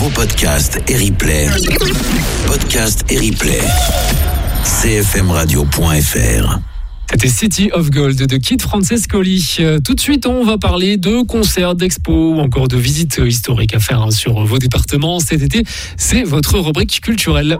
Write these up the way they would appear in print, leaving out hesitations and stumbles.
vos podcasts et replays. Podcasts et replays. cfmradio.fr. C'était City of Gold de Kid Francescoli. Tout de suite, on va parler de concerts, d'expos ou encore de visites historiques à faire sur vos départements cet été. C'est votre rubrique culturelle.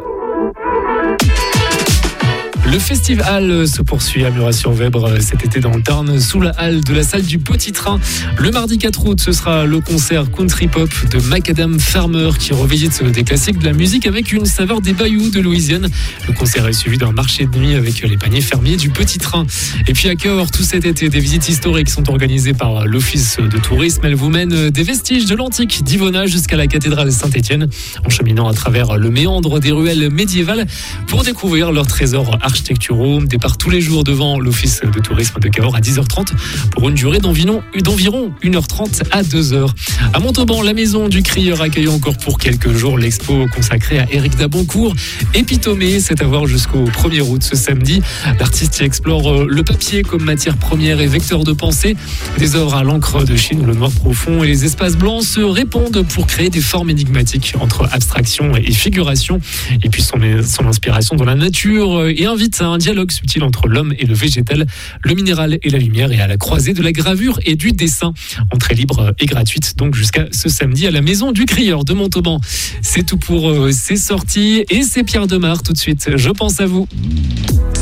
Le festival se poursuit à Murat-sur-Vèbre cet été dans le Tarn, sous la halle de la salle du Petit Train. Le mardi 4 août, ce sera le concert country pop de Macadam Farmer qui revisite des classiques de la musique avec une saveur des bayous de Louisiane. Le concert est suivi d'un marché de nuit avec les paniers fermiers du Petit Train. Et puis à cœur, tout cet été, des visites historiques sont organisées par l'Office de tourisme. Elles vous mènent des vestiges de l'antique d'Yvona jusqu'à la cathédrale Saint-Étienne, en cheminant à travers le méandre des ruelles médiévales pour découvrir leurs trésors architecturaux. Départ tous les jours devant l'Office de tourisme de Cahors à 10h30 pour une durée d'environ 1h30 à 2h. À Montauban, la maison du Crieur accueille encore pour quelques jours l'expo consacrée à Éric Daboncourt. Épitomé, c'est à voir jusqu'au 1er août ce samedi. L'artiste y explore le papier comme matière première et vecteur de pensée. Des œuvres à l'encre de Chine, le noir profond et les espaces blancs se répondent pour créer des formes énigmatiques entre abstraction et figuration. Et puis son inspiration dans la nature et invite à un dialogue subtil entre l'homme et le végétal, le minéral et la lumière, et à la croisée de la gravure et du dessin. Entrée libre et gratuite, donc jusqu'à ce samedi à la maison du Crieur de Montauban. C'est tout pour ces sorties et c'est Pierre Demar tout de suite. Je pense à vous.